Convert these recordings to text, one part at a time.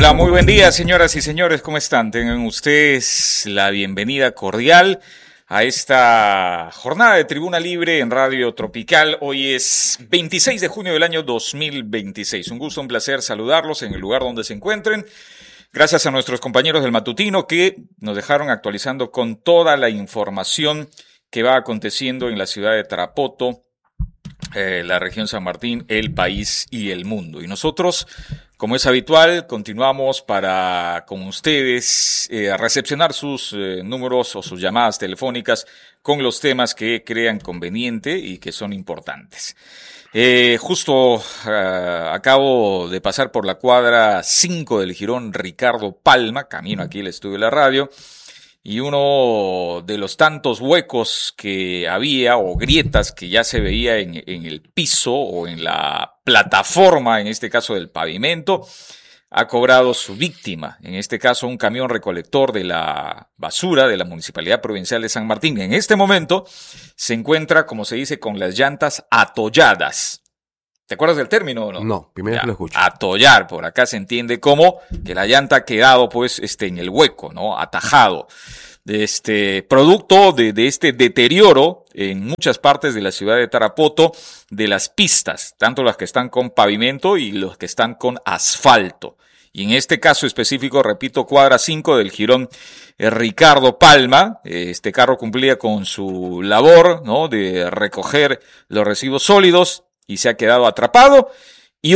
Hola, muy buen día, señoras y señores, ¿cómo están? Tengan ustedes la bienvenida cordial a esta jornada de Tribuna Libre en Radio Tropical. Hoy es 26 de junio del año 2026. Un gusto, un placer saludarlos en el lugar donde se encuentren. Gracias a nuestros compañeros del matutino que nos dejaron actualizando con toda la información que va aconteciendo en la ciudad de Tarapoto, la región San Martín, el país y el mundo. Y nosotros, como es habitual, continuamos para, con ustedes, recepcionar sus números o sus llamadas telefónicas con los temas que crean conveniente y que son importantes. Justo acabo de pasar por la cuadra 5 del Jirón Ricardo Palma, camino aquí al estudio de la radio, y uno de los tantos huecos que había o grietas que ya se veía en el piso o en la plataforma, en este caso del pavimento, ha cobrado su víctima. En este caso, un camión recolector de la basura de la Municipalidad Provincial de San Martín. En este momento se encuentra, como se dice, con las llantas atolladas. ¿Te acuerdas del término o no? No, primero que lo escucho. Atollar, por acá se entiende como que la llanta ha quedado pues en el hueco, ¿no? Atajado. Producto de este deterioro en muchas partes de la ciudad de Tarapoto de las pistas, tanto las que están con pavimento y los que están con asfalto. Y en este caso específico, repito, cuadra 5 del Jirón Ricardo Palma, este carro cumplía con su labor, ¿no?, de recoger los residuos sólidos y se ha quedado atrapado, y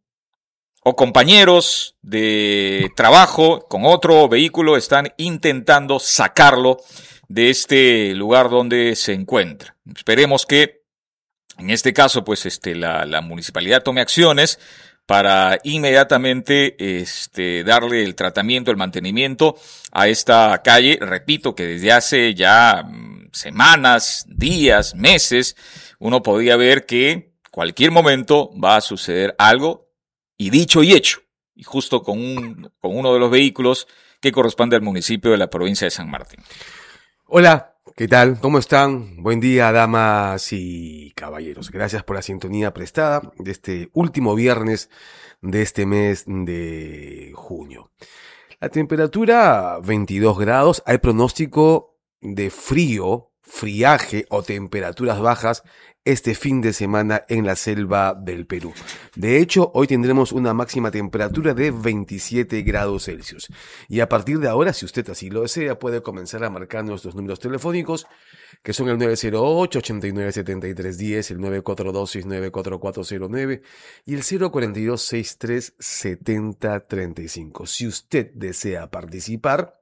compañeros de trabajo con otro vehículo están intentando sacarlo de este lugar donde se encuentra. Esperemos que en este caso pues la municipalidad tome acciones para inmediatamente darle el tratamiento, el mantenimiento a esta calle. Repito que desde hace ya semanas, días, meses, uno podía ver que cualquier momento va a suceder algo, y dicho y hecho, y justo con uno de los vehículos que corresponde al municipio de la provincia de San Martín. Hola, ¿qué tal? ¿Cómo están? Buen día, damas y caballeros. Gracias por la sintonía prestada de este último viernes de este mes de junio. La temperatura 22 grados, hay pronóstico de friaje o temperaturas bajas este fin de semana en la selva del Perú. De hecho, hoy tendremos una máxima temperatura de 27 grados Celsius. Y a partir de ahora, si usted así lo desea, puede comenzar a marcar nuestros números telefónicos, que son el 908-897310, el 942-694409 y el 042-637035. Si usted desea participar,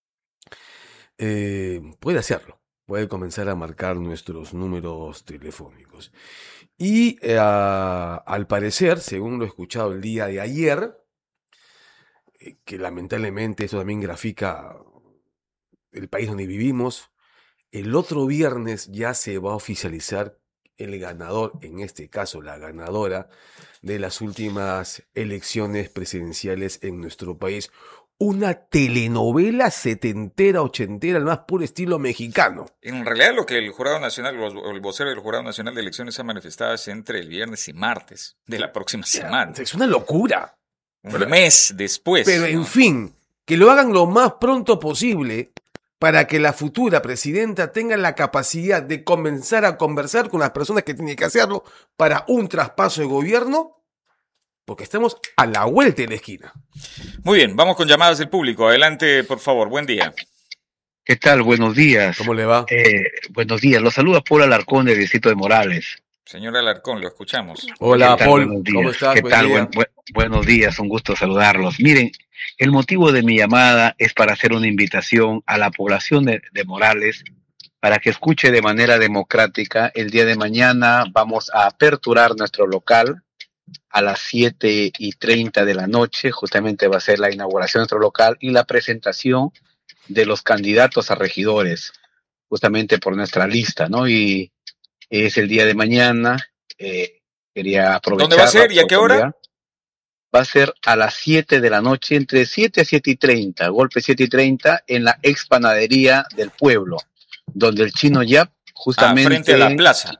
puede hacerlo. Puede comenzar a marcar nuestros números telefónicos. Y al parecer, según lo he escuchado el día de ayer, que lamentablemente eso también grafica el país donde vivimos, el otro viernes ya se va a oficializar el ganador, en este caso la ganadora, de las últimas elecciones presidenciales en nuestro país. Una telenovela setentera, ochentera, al más puro estilo mexicano. En realidad lo que el Jurado Nacional, el vocero del Jurado Nacional de Elecciones ha manifestado es entre el viernes y martes de la próxima semana. Es una locura. Un mes después. Pero en fin, que lo hagan lo más pronto posible para que la futura presidenta tenga la capacidad de comenzar a conversar con las personas que tienen que hacerlo para un traspaso de gobierno. Porque estamos a la vuelta de la esquina. Muy bien, vamos con llamadas del público. Adelante, por favor. Buen día. ¿Qué tal? Buenos días. ¿Cómo le va? Buenos días. Los saluda Paul Alarcón del distrito de Morales. Señor Alarcón, lo escuchamos. Hola, Paul. Buenos días. ¿Cómo estás? ¿Qué tal? Buenos días. Un gusto saludarlos. Miren, el motivo de mi llamada es para hacer una invitación a la población de Morales para que escuche de manera democrática. El día de mañana vamos a aperturar nuestro local a las 7:30 de la noche. Justamente va a ser la inauguración de nuestro local y la presentación de los candidatos a regidores, justamente por nuestra lista, ¿no? Y es el día de mañana. Quería aprovechar. ¿Dónde va a ser y a qué hora? Va a ser a las 7 de la noche, entre 7 a 7:30, golpe 7:30, en la ex panadería del pueblo, donde el Chino Yap, justamente... frente a la plaza.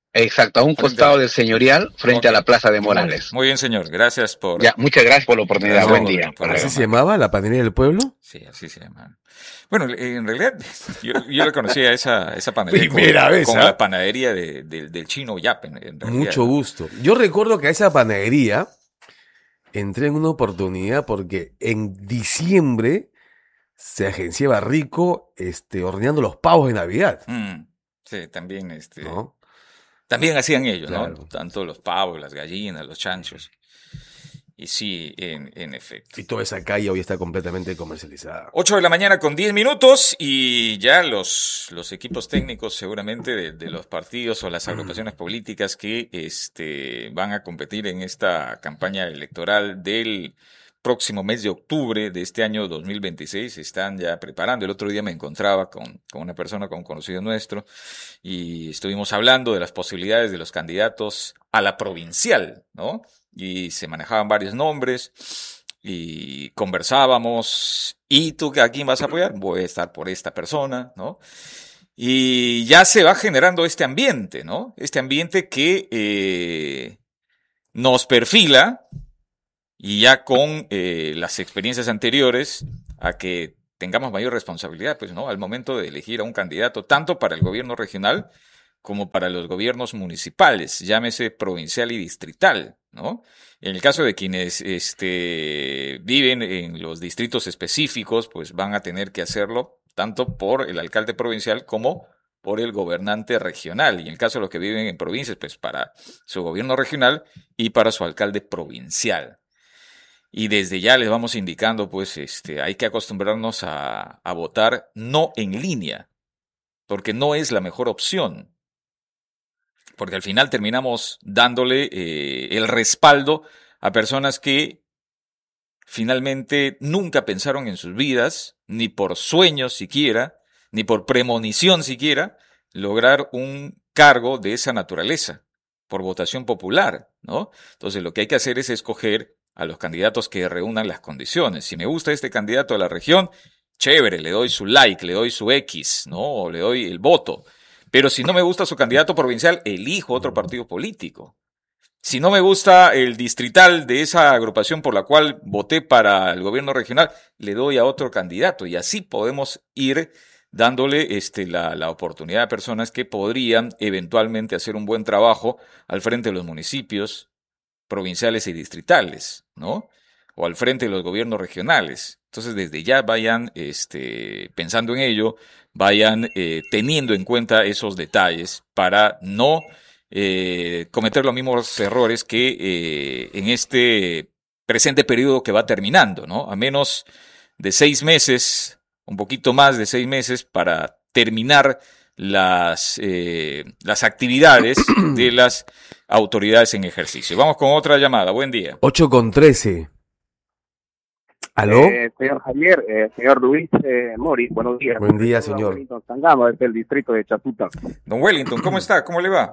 Exacto, a un Frente costado a- del señorial, frente a la Ok. Plaza de Morales. Muy bien, señor. Gracias por... Ya, muchas gracias por la oportunidad. Gracias Buen por- día. por la ¿Así llamada. se llamaba la panadería del pueblo? Sí, así se llama. Bueno, en realidad yo le conocía esa panadería Primera vez, con ¿ah? la panadería del chino Yap, en realidad. Mucho gusto. Yo recuerdo que a esa panadería entré en una oportunidad porque en diciembre se agenciaba rico horneando los pavos de Navidad, Sí, también, ¿no? también hacían ellos, ¿no? Claro. Tanto los pavos, las gallinas, los chanchos. Y sí, en efecto. Y toda esa calle hoy está completamente comercializada. 8 de la mañana con 10 minutos y ya los equipos técnicos seguramente de los partidos o las agrupaciones políticas que van a competir en esta campaña electoral del próximo mes de octubre de este año 2026 se están ya preparando. El otro día me encontraba con una persona, con un conocido nuestro, y estuvimos hablando de las posibilidades de los candidatos a la provincial, ¿no? Y se manejaban varios nombres y conversábamos. ¿Y tú a quién vas a apoyar? Voy a estar por esta persona, ¿no? Y ya se va generando este ambiente, ¿no? Este ambiente que nos perfila y ya con las experiencias anteriores a que tengamos mayor responsabilidad, pues, ¿no? Al momento de elegir a un candidato, tanto para el gobierno regional como para los gobiernos municipales, llámese provincial y distrital, ¿no? En el caso de quienes viven en los distritos específicos, pues van a tener que hacerlo tanto por el alcalde provincial como por el gobernante regional. Y en el caso de los que viven en provincias, pues para su gobierno regional y para su alcalde provincial. Y desde ya les vamos indicando, pues, hay que acostumbrarnos a votar no en línea, porque no es la mejor opción. Porque al final terminamos dándole el respaldo a personas que finalmente nunca pensaron en sus vidas, ni por sueños siquiera, ni por premonición siquiera, lograr un cargo de esa naturaleza, por votación popular, ¿no? Entonces lo que hay que hacer es escoger a los candidatos que reúnan las condiciones. Si me gusta este candidato de la región, chévere, le doy su like, le doy su X, ¿no? O le doy el voto. Pero si no me gusta su candidato provincial, elijo otro partido político. Si no me gusta el distrital de esa agrupación por la cual voté para el gobierno regional, le doy a otro candidato. Y así podemos ir dándole la oportunidad a personas que podrían eventualmente hacer un buen trabajo al frente de los municipios provinciales y distritales, ¿no? O al frente de los gobiernos regionales. Entonces, desde ya vayan pensando en ello, vayan teniendo en cuenta esos detalles para no cometer los mismos errores que en este presente periodo que va terminando, ¿no? A menos de 6 meses, un poquito más de 6 meses para terminar las actividades de las autoridades en ejercicio. Vamos con otra llamada. Buen día. 8:13. ¿Aló? Señor Javier, señor Luis Mori, buenos días. Buen día, señor. Wellington Sangama, desde el distrito de Chasuta. Don Wellington, ¿cómo está? ¿Cómo le va?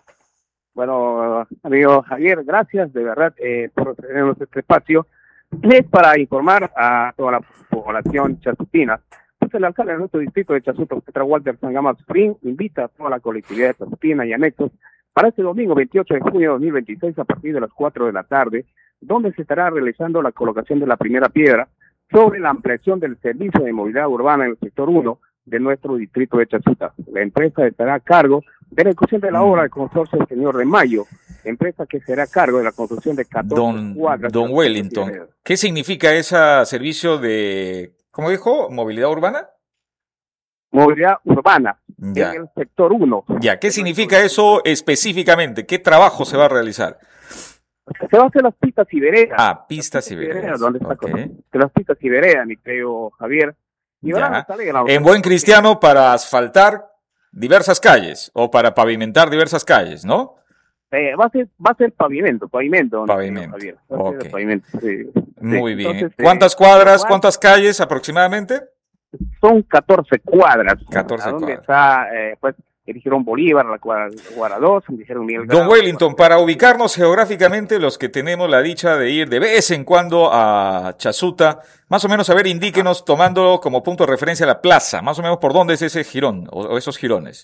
Bueno, amigo Javier, gracias de verdad por tenernos este espacio. Es para informar a toda la población chasutina. Pues el alcalde de nuestro distrito de Chasuta, Walter Sangama Spring, invita a toda la colectividad de Chasutina y anexos para este domingo 28 de junio de 2026 a partir de las 4 de la tarde, donde se estará realizando la colocación de la primera piedra sobre la ampliación del servicio de movilidad urbana en el sector 1 de nuestro distrito de Chasuta. La empresa estará a cargo de la ejecución de la obra del consorcio del señor de Mayo, empresa que será a cargo de la construcción de 14 cuadras. Don Wellington, ¿qué significa ese servicio de, cómo dijo, movilidad urbana? Movilidad urbana Ya. en el sector 1. Ya, ¿qué significa eso específicamente? ¿Qué trabajo se va a realizar? Se va a hacer las pistas y veredas. Ah, pistas y veredas. ¿Dónde está? Ok. Que las pistas y veredas, mi creo Javier. Y Ya. van a salir a la- En buen cristiano, para asfaltar diversas calles o para pavimentar diversas calles, ¿no? va a ser pavimento, mi Pavimento, querido Javier. Va a ser ok. pavimento, sí. Muy Sí, bien. entonces, ¿Cuántas cuadras, cuántas calles aproximadamente? Son 14 cuadras. 14 ¿A dónde cuadras. está? Pues eligieron Bolívar, la cuadra 2, eligieron Miguel Don Grau, Wellington, para ubicarnos geográficamente, los que tenemos la dicha de ir de vez en cuando a Chasuta, más o menos, a ver, indíquenos, tomando como punto de referencia la plaza, más o menos por dónde es ese jirón o esos jirones.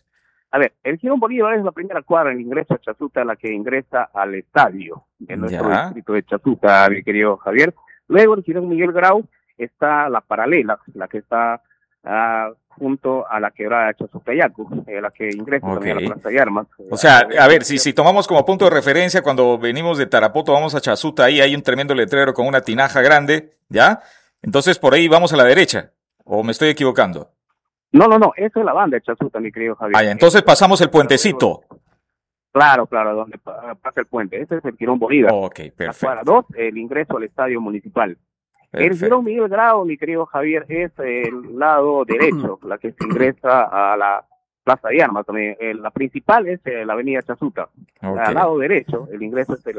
A ver, el Girón Bolívar es la primera cuadra en ingreso a Chazuta, la que ingresa al estadio de nuestro distrito de Chazuta, mi querido Javier. Luego el Girón Miguel Grau está la paralela, la que está junto a la quebrada de Chazucayacu, la que ingresa también a la Plaza de Armas. O sea, a ver, si tomamos como punto de referencia, cuando venimos de Tarapoto, vamos a Chazuta, ahí hay un tremendo letrero con una tinaja grande, ¿ya? Entonces por ahí vamos a la derecha, ¿o me estoy equivocando? No, esa es la banda de Chazuta, mi querido Javier. Entonces pasamos el puentecito. Claro, donde pasa el puente. Ese es el Girón Bolívar. Ok, perfecto. La cuadra 2, el ingreso al estadio municipal. Perfecto. El Girón Miguel Grau, mi querido Javier, es el lado derecho, la que se ingresa a la Plaza de Armas también. La principal es la avenida Chazuta. Okay. Al lado derecho, el ingreso es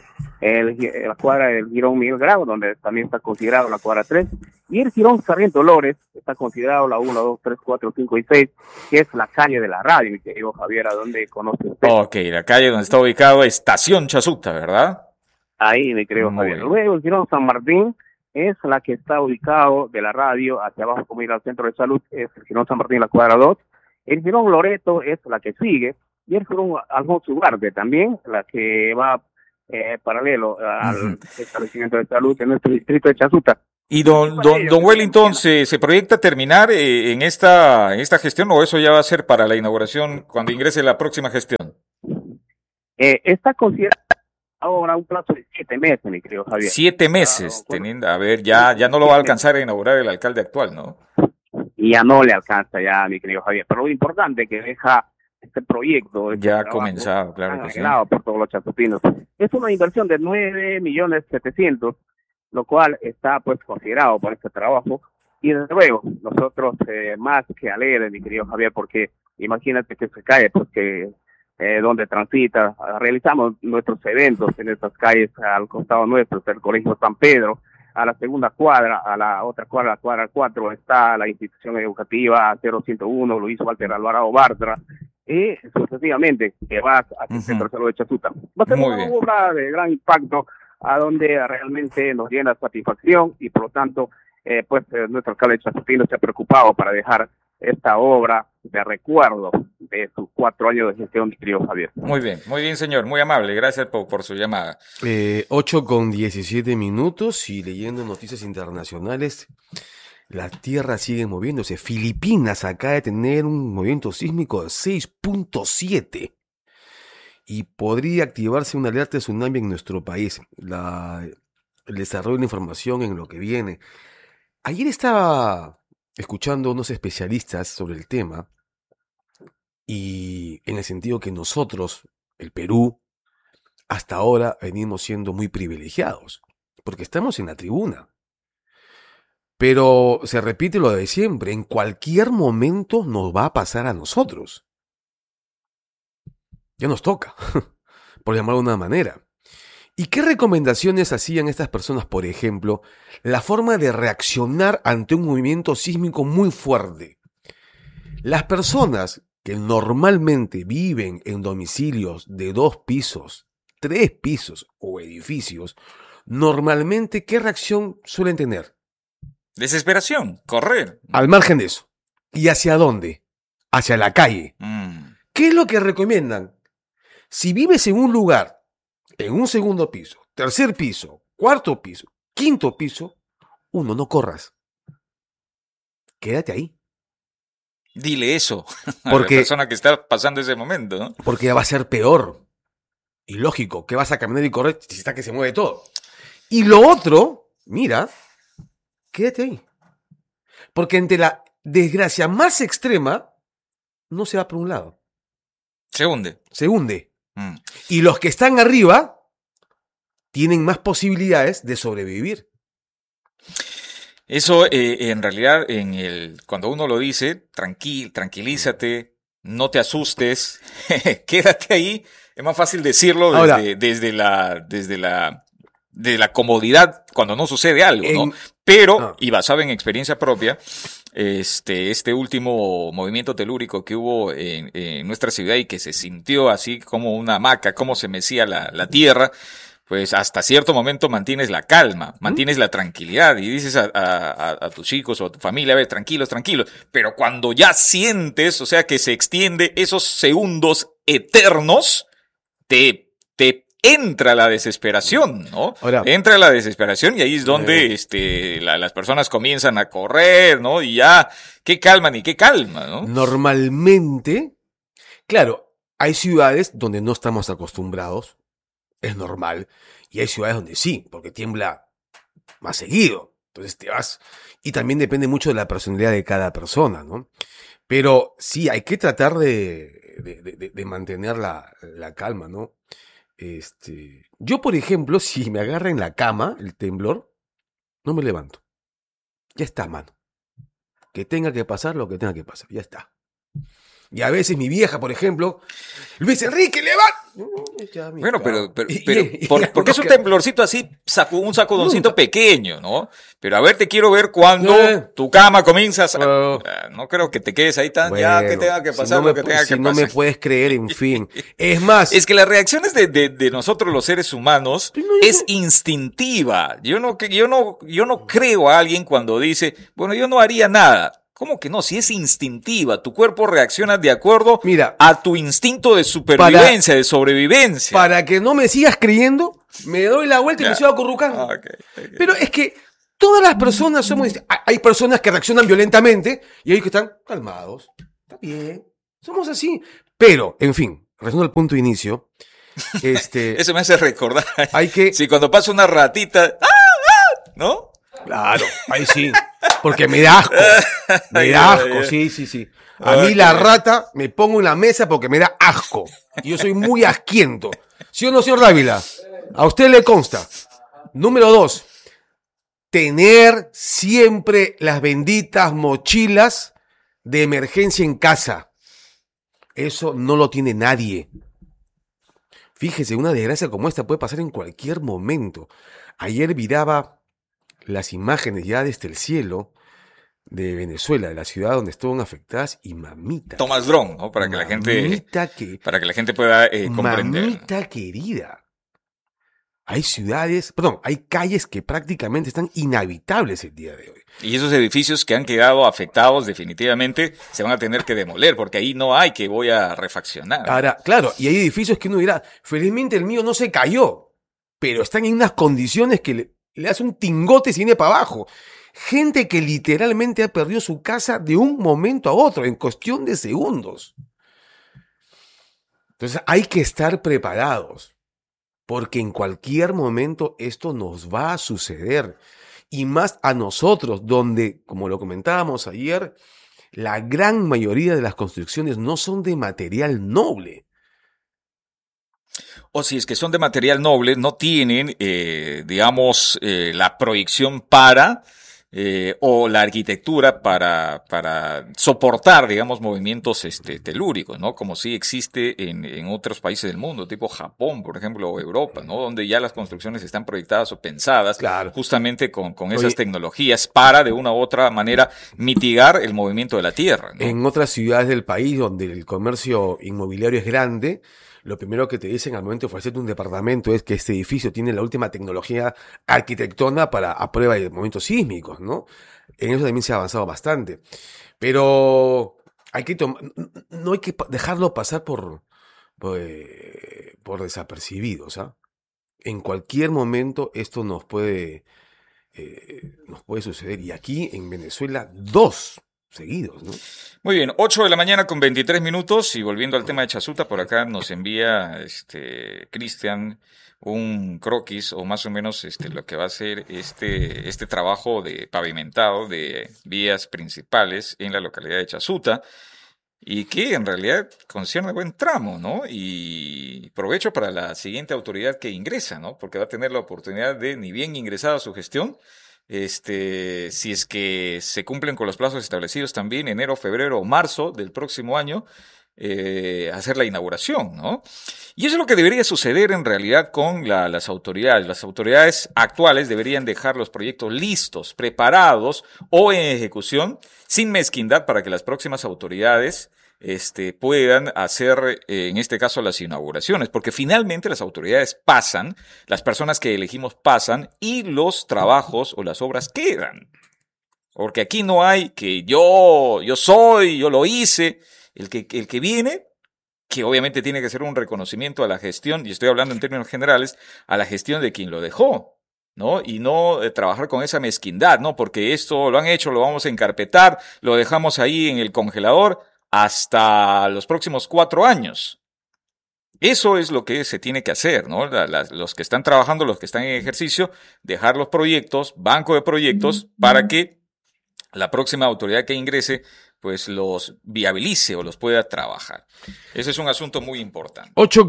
la cuadra del Girón Miguel Grau, donde también está considerado la cuadra 3. Y el Girón Sarmiento Lores está considerado la 1, 2, 3, 4, 5 y 6, que es la calle de la radio, mi querido Javier, a donde conoce usted. Ok, la calle donde está ubicado Estación Chazuta, ¿verdad? Ahí, mi querido Javier. Luego el Girón San Martín es la que está ubicado de la radio hacia abajo, como ir al centro de salud, es el Girón San Martín, la cuadra 2. El Girón Loreto es la que sigue, y el Girón Alfonso Ugarte también, la que va paralelo al establecimiento de salud en nuestro distrito de Chazuta. ¿Y don Wellington se proyecta terminar en esta gestión, o eso ya va a ser para la inauguración cuando ingrese la próxima gestión? Está considerado ahora un plazo de 7 meses, mi querido Javier. 7 meses, teniendo, a ver, ya no lo va a alcanzar a inaugurar el alcalde actual, ¿no? Y ya no le alcanza ya, mi querido Javier. Pero lo importante es que deja este proyecto. Ya ha comenzado, claro que sí. Por todos los chaputinos. Es una inversión de 9.700.000, lo cual está pues considerado por este trabajo. Y desde luego, nosotros más que alegres, mi querido Javier, porque imagínate que se cae, pues que donde transita, realizamos nuestros eventos en estas calles al costado nuestro, el Colegio San Pedro. A la segunda cuadra, a la otra cuadra, la cuadra 4, está la institución educativa 0101, Luis Walter Alvarado Bartra, y sucesivamente que va hacia el centro de salud de Chazuta. Va a ser una obra de gran impacto, a donde realmente nos llena satisfacción, y por lo tanto, nuestro alcalde chazutino se ha preocupado para dejar esta obra de recuerdo de sus 4 años de gestión, mi querido Javier. Muy bien, señor, muy amable, gracias por su llamada. 8:17 y leyendo noticias internacionales, la Tierra sigue moviéndose. Filipinas acaba de tener un movimiento sísmico de 6.7 y podría activarse una alerta de tsunami en nuestro país. El desarrollo de la información en lo que viene. Ayer estaba escuchando a unos especialistas sobre el tema, y en el sentido que nosotros, el Perú, hasta ahora venimos siendo muy privilegiados, porque estamos en la tribuna. Pero se repite lo de siempre, en cualquier momento nos va a pasar a nosotros. Ya nos toca, por llamarlo de una manera. ¿Y qué recomendaciones hacían estas personas? Por ejemplo, la forma de reaccionar ante un movimiento sísmico muy fuerte. Las personas que normalmente viven en domicilios de 2 pisos, 3 pisos o edificios, normalmente, ¿qué reacción suelen tener? Desesperación, correr. Al margen de eso. ¿Y hacia dónde? Hacia la calle. ¿Qué es lo que recomiendan? Si vives en un lugar, en un segundo piso, tercer piso, cuarto piso, quinto piso, no corras. Quédate ahí. Dile eso porque, a la persona que está pasando ese momento, ¿no? Porque va a ser peor. Y lógico, que vas a caminar y correr si está que se mueve todo. Y lo otro, mira, quédate ahí. Porque ante la desgracia más extrema, no se va por un lado. Se hunde. Y los que están arriba tienen más posibilidades de sobrevivir. Eso, en realidad, cuando uno lo dice, tranquilízate, no te asustes, quédate ahí, es más fácil decirlo desde la comodidad cuando no sucede algo, ¿no? Pero, y basado en experiencia propia, este último movimiento telúrico que hubo en nuestra ciudad y que se sintió así como una hamaca, cómo se mecía la tierra, pues hasta cierto momento mantienes la calma, mantienes la tranquilidad y dices a tus chicos o a tu familia, a ver, tranquilos, tranquilos. Pero cuando ya sientes, o sea, que se extiende esos segundos eternos, te entra la desesperación, ¿no? Ahora, entra la desesperación y ahí es donde las personas comienzan a correr, ¿no? Y ya, qué calma ni qué calma, ¿no? normalmente, claro, hay ciudades donde no estamos acostumbrados, es normal, y hay ciudades donde sí, porque tiembla más seguido. Entonces te vas, y también depende mucho de la personalidad de cada persona, ¿no? Pero sí, hay que tratar de mantener la calma, ¿no? Yo, por ejemplo, si me agarra en la cama el temblor, no me levanto. Ya está, mano. Que tenga que pasar lo que tenga que pasar, ya está. Y a veces mi vieja, por ejemplo, Luis Enrique, levanta. Bueno, pero porque es un temblorcito así, un sacudoncito pequeño, ¿no? Pero a ver, te quiero ver cuando tu cama comienzas no creo que te quedes ahí tan, ya que tenga que pasar lo que tenga que pasar. Si no me puedes creer, en fin. Es más. Es que las reacciones de nosotros los seres humanos es instintiva. Yo no creo a alguien cuando dice, bueno, yo no haría nada. ¿Cómo que no? Si es instintiva, tu cuerpo reacciona de acuerdo a tu instinto de supervivencia, de sobrevivencia. Para que no me sigas creyendo, me doy la vuelta y me sigo acurrucando. Okay. Pero es que todas las personas somos... Hay personas que reaccionan violentamente y hay que están calmados. Está bien, somos así. Pero, en fin, regresando al punto de inicio... Eso me hace recordar. Hay que... Si cuando pasa una ratita... ¿no? Claro, ahí sí. Porque me da asco. Me da asco, sí. A mí la rata me pongo en la mesa porque me da asco. Y yo soy muy asquiento. ¿Sí o no, señor Dávila? A usted le consta. Número 2. Tener siempre las benditas mochilas de emergencia en casa. Eso no lo tiene nadie. Fíjese, una desgracia como esta puede pasar en cualquier momento. Ayer miraba las imágenes ya desde el cielo de Venezuela, de la ciudad donde estaban afectadas, y mamita. Tomás Dron, ¿no? Para que la gente pueda comprender. Mamita querida. Hay hay calles que prácticamente están inhabitables el día de hoy. Y esos edificios que han quedado afectados definitivamente se van a tener que demoler, porque ahí no hay que voy a refaccionar. Ahora, claro, y hay edificios que uno dirá, felizmente el mío no se cayó, pero están en unas condiciones que le hace un tingote y se viene para abajo. Gente que literalmente ha perdido su casa de un momento a otro, en cuestión de segundos. Entonces hay que estar preparados, porque en cualquier momento esto nos va a suceder. Y más a nosotros, donde, como lo comentábamos ayer, la gran mayoría de las construcciones no son de material noble. O si es que son de material noble, no tienen, la proyección para o la arquitectura para soportar, digamos, movimientos telúricos, ¿no? Como sí existe en otros países del mundo, tipo Japón, por ejemplo, o Europa, ¿no? Donde ya las construcciones están proyectadas o pensadas justamente con esas tecnologías para, de una u otra manera, mitigar el movimiento de la Tierra, ¿no? En otras ciudades del país donde el comercio inmobiliario es grande, lo primero que te dicen al momento de ofrecerte un departamento es que este edificio tiene la última tecnología arquitectónica a prueba de momentos sísmicos, ¿no? En eso también se ha avanzado bastante. Pero no hay que dejarlo pasar por desapercibido, ¿sabes? En cualquier momento esto nos puede suceder. Y aquí en Venezuela, 2 seguidos, ¿no? Muy bien, 8:23 y volviendo al tema de Chasuta, por acá nos envía Cristian un croquis o más o menos lo que va a ser este trabajo de pavimentado de vías principales en la localidad de Chasuta y que en realidad concierne buen tramo, ¿no? Y provecho para la siguiente autoridad que ingresa, ¿no? Porque va a tener la oportunidad de, ni bien ingresada a su gestión, si es que se cumplen con los plazos establecidos también, enero, febrero o marzo del próximo año, hacer la inauguración, ¿no? Y eso es lo que debería suceder en realidad con las autoridades. Las autoridades actuales deberían dejar los proyectos listos, preparados o en ejecución, sin mezquindad, para que las próximas autoridades puedan hacer, en este caso, las inauguraciones, porque finalmente las autoridades pasan, las personas que elegimos pasan y los trabajos o las obras quedan. Porque aquí no hay que yo lo hice, el que viene, que obviamente tiene que ser un reconocimiento a la gestión, y estoy hablando en términos generales, a la gestión de quien lo dejó, ¿no? Y no trabajar con esa mezquindad, ¿no? Porque esto lo han hecho, lo vamos a encarpetar, lo dejamos ahí en el congelador hasta los próximos 4 años. Eso es lo que se tiene que hacer, ¿no? Los que están trabajando, los que están en ejercicio, dejar los proyectos, banco de proyectos, para que la próxima autoridad que ingrese pues los viabilice o los pueda trabajar. Ese es un asunto muy importante.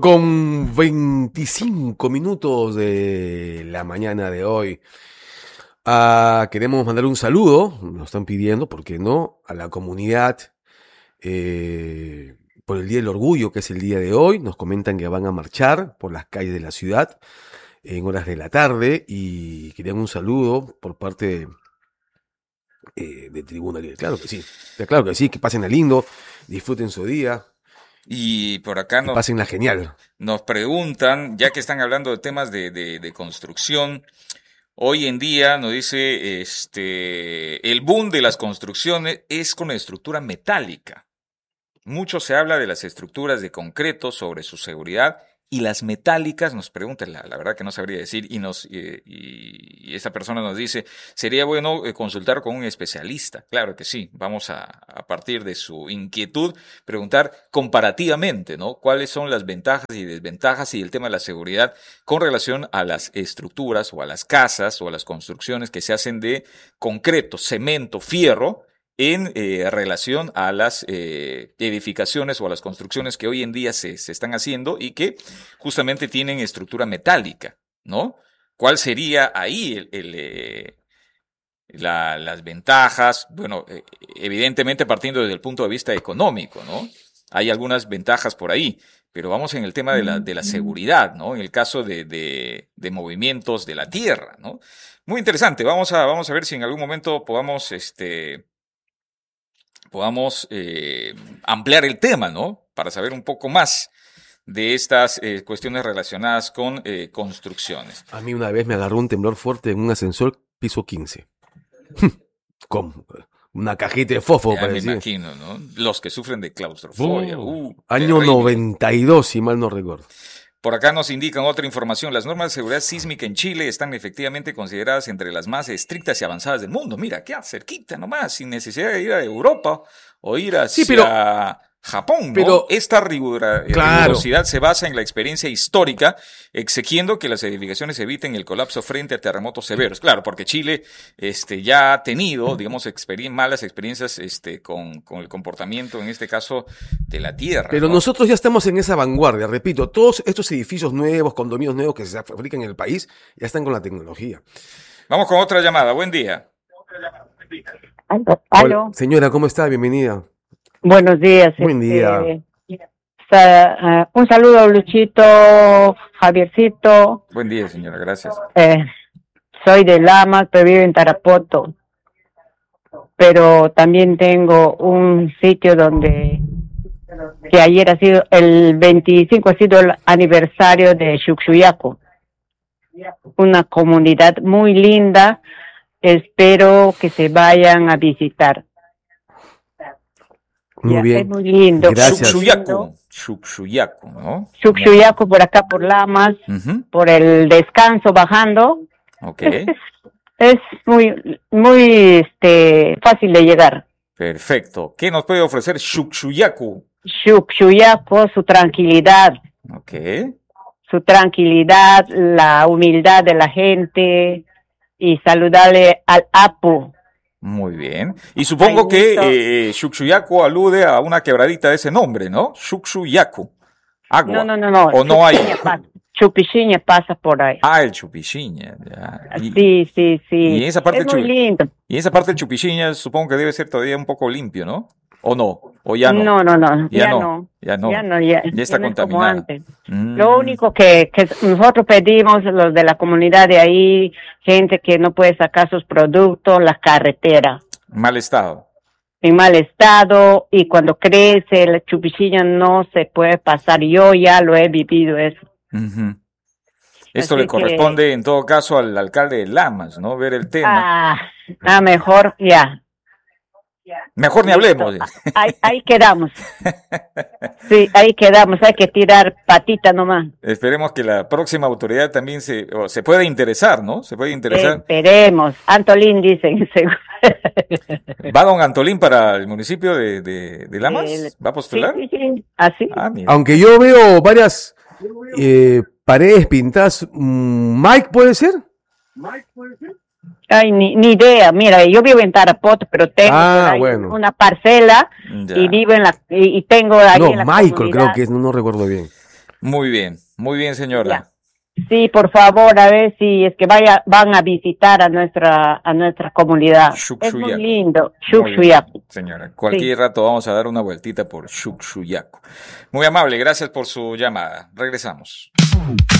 8:25 de la mañana de hoy. Queremos mandar un saludo, nos están pidiendo, ¿por qué no?, a la comunidad por el Día del Orgullo, que es el día de hoy. Nos comentan que van a marchar por las calles de la ciudad en horas de la tarde y querían un saludo por parte de Tribuna Libre. Claro que sí, que pasen a lindo, disfruten su día. Y por acá pasen la genial. Nos preguntan, ya que están hablando de temas de construcción, hoy en día nos dice, el boom de las construcciones es con estructura metálica. Mucho se habla de las estructuras de concreto sobre su seguridad, y las metálicas, nos preguntan, la verdad que no sabría decir, y esa persona nos dice, sería bueno consultar con un especialista. Claro que sí, vamos a partir de su inquietud, preguntar comparativamente, ¿no?, cuáles son las ventajas y desventajas y el tema de la seguridad con relación a las estructuras o a las casas o a las construcciones que se hacen de concreto, cemento, fierro, en relación a las edificaciones o a las construcciones que hoy en día se están haciendo y que justamente tienen estructura metálica, ¿no? ¿Cuál sería ahí las ventajas? Bueno, evidentemente partiendo desde el punto de vista económico, ¿no? Hay algunas ventajas por ahí, pero vamos en el tema de la seguridad, ¿no? En el caso de movimientos de la tierra, ¿no? Muy interesante. Vamos a ver si en algún momento podamos ampliar el tema, ¿no?, para saber un poco más de estas cuestiones relacionadas con construcciones. A mí una vez me agarró un temblor fuerte en un ascensor piso 15. Con una cajita de fósforo, parecía. Me imagino, ¿no? Los que sufren de claustrofobia. Año 92, si mal no recuerdo. Por acá nos indican otra información. Las normas de seguridad sísmica en Chile están efectivamente consideradas entre las más estrictas y avanzadas del mundo. Mira, qué cerquita nomás, sin necesidad de ir a Europa o ir hacia Japón, ¿no? Pero esta rigurosidad se basa en la experiencia histórica, exigiendo que las edificaciones eviten el colapso frente a terremotos severos. Claro, porque Chile ya ha tenido, digamos, malas experiencias con el comportamiento, en este caso, de la tierra. Pero ¿no? nosotros ya estamos en esa vanguardia, repito, todos estos edificios nuevos, condominios nuevos que se fabrican en el país, ya están con la tecnología. Vamos con otra llamada, buen día. ¿Aló? Hola, señora, ¿cómo está? Bienvenida. Buenos días. Buen día. Un saludo a Luchito, Javiercito. Buen día, señora, gracias. Soy de Lamas, pero vivo en Tarapoto. Pero también tengo un sitio que ayer ha sido, el 25 ha sido el aniversario de Xuxuyaco. Una comunidad muy linda. Espero que se vayan a visitar. Muy bien. Es muy lindo. Gracias. Xuxuyaco, ¿no? Xuxuyaco por acá por Lamas, por el descanso bajando. Okay. Es muy fácil de llegar. Perfecto. ¿Qué nos puede ofrecer Xuxuyaco? Xuxuyaco, su tranquilidad. Okay. Su tranquilidad, la humildad de la gente y saludarle al Apu. Muy bien. Y supongo que Xuxuyaco alude a una quebradita de ese nombre, ¿no? Xuxuyaco. Agua. No. ¿O no hay? Chupichiña pasa por ahí. El Chupichiña. Ya. Sí. Y esa parte es muy lindo. Y esa parte del Chupichiña supongo que debe ser todavía un poco limpio, ¿no? ¿O no? ¿O ya no? No. Ya está no contaminada. es como antes. Lo único que nosotros pedimos, los de la comunidad de ahí, gente que no puede sacar sus productos, las carreteras. Mal estado. en mal estado, y cuando crece el Chupichiña no se puede pasar. Yo ya lo he vivido eso. Uh-huh. Esto Así le corresponde en todo caso al alcalde de Lamas, ¿no? Ver el tema. Mejor ya. Mejor ni hablemos. Ahí quedamos. Sí, ahí quedamos. Hay que tirar patita nomás. Esperemos que la próxima autoridad también se pueda interesar, ¿no? Se puede interesar. Esperemos. Antolín dicen. ¿Va don Antolín para el municipio de Lamas? ¿Va a postular? Sí. Así. Aunque yo veo varias paredes pintadas. ¿Mike puede ser? Ay, ni idea. Mira, yo vivo en Tarapoto, pero tengo una parcela y vivo y tengo ahí en la Michael comunidad. creo que es, no recuerdo bien. Muy bien, señora. Ya. Sí, por favor, a ver si es que van a visitar a nuestra comunidad. Es muy lindo, Xuxuyacu. Señora, cualquier rato vamos a dar una vueltita por Xuxuyacu. Muy amable, gracias por su llamada. Regresamos.